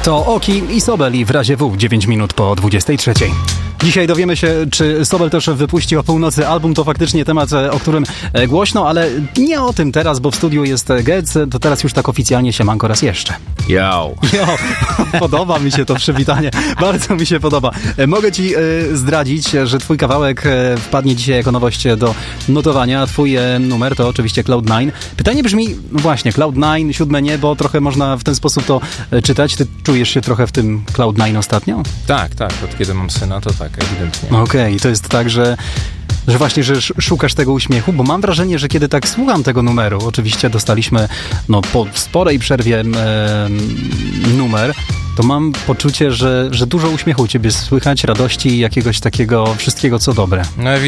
To Oki i Sobel i w razie W 9 minut po 23. Dzisiaj dowiemy się, czy Sobel też wypuści o północy album. To faktycznie temat, o którym głośno, ale nie o tym teraz, bo w studiu jest Gec. To teraz już tak oficjalnie siemanko raz jeszcze. Yo. Podoba mi się to przywitanie. Bardzo mi się podoba. Mogę ci zdradzić, że twój kawałek wpadnie dzisiaj jako nowość do notowania. Twój numer to oczywiście Cloud9. Pytanie brzmi, no właśnie, Cloud9, siódme niebo, trochę można w ten sposób to czytać. Ty czujesz się trochę w tym Cloud9 ostatnio? Tak. Od kiedy mam syna, to tak, ewidentnie. Okej, to jest tak, że właśnie, że szukasz tego uśmiechu, bo mam wrażenie, że kiedy tak słucham tego numeru, oczywiście dostaliśmy po sporej przerwie numer, to mam poczucie, że dużo uśmiechu u ciebie słychać, radości i jakiegoś takiego wszystkiego, co dobre. No